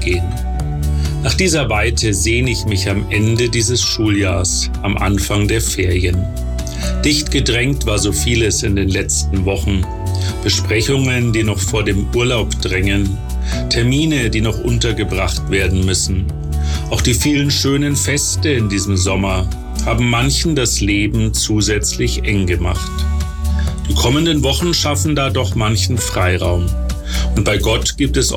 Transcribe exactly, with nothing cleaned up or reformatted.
vorbeigehen. Nach dieser Weite sehne ich mich am Ende dieses Schuljahrs, am Anfang der Ferien. Dicht gedrängt war so vieles in den letzten Wochen. Besprechungen, die noch vor dem Urlaub drängen, Termine, die noch untergebracht werden müssen. Auch die vielen schönen Feste in diesem Sommer haben manchen das Leben zusätzlich eng gemacht. Die kommenden Wochen schaffen da doch manchen Freiraum. Und bei Gott gibt es